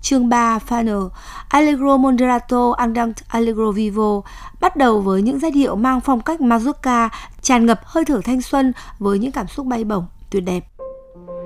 Chương 3 Final Allegro Moderato Andante Allegro Vivo bắt đầu với những giai điệu mang phong cách mazurka, tràn ngập hơi thở thanh xuân với những cảm xúc bay bổng, tuyệt đẹp.